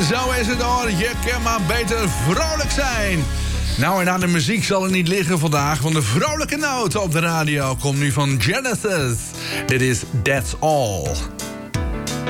Zo is het hoor, je kan maar beter vrolijk zijn. Nou, en aan de muziek zal het niet liggen vandaag, want de vrolijke noot op de radio komt nu van Genesis. Dit is That's All.